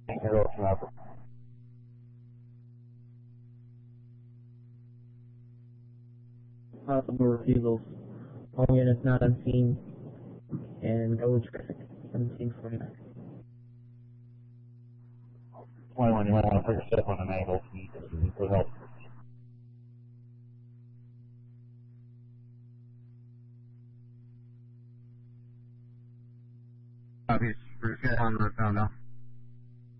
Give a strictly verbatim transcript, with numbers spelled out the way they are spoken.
Arrow sniper. Possible refusals. All units not unseen. And go traffic. seventeen forty-nine. twenty-one, you might want to put yourself on an angle for help. Copy. We're just getting on the phone now.